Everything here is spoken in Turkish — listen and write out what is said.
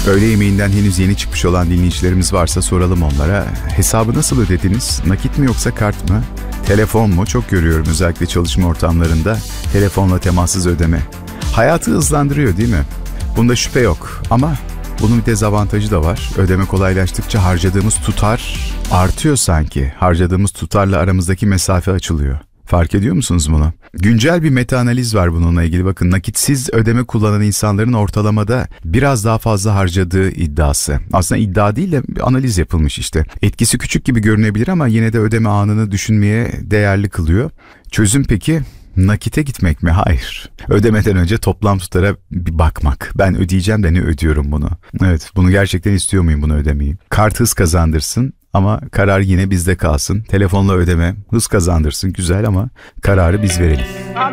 Öğle yemeğinden henüz yeni çıkmış olan dinleyicilerimiz varsa soralım onlara. Hesabı nasıl ödediniz? Nakit mi yoksa kart mı? Telefon mu? Çok görüyorum özellikle çalışma ortamlarında. Telefonla temassız ödeme. Hayatı hızlandırıyor değil mi? Bunda şüphe yok ama bunun bir dezavantajı da var. Ödeme kolaylaştıkça harcadığımız tutar artıyor sanki. Harcadığımız tutarla aramızdaki mesafe açılıyor. Fark ediyor musunuz bunu? Güncel bir meta-analiz var bununla ilgili. Bakın, nakitsiz ödeme kullanan insanların ortalamada biraz daha fazla harcadığı iddiası. Aslında iddia değil de bir analiz yapılmış işte. Etkisi küçük gibi görünebilir ama yine de ödeme anını düşünmeye değerli kılıyor. Çözüm peki? Nakite gitmek mi? Hayır. Ödemeden önce toplam tutara bir bakmak. Ben ödeyeceğim de ne ödüyorum bunu? Evet, bunu gerçekten istiyor muyum, bunu ödemeyi? Kart hız kazandırsın ama karar yine bizde kalsın. Telefonla ödeme hız kazandırsın, güzel ama kararı biz verelim.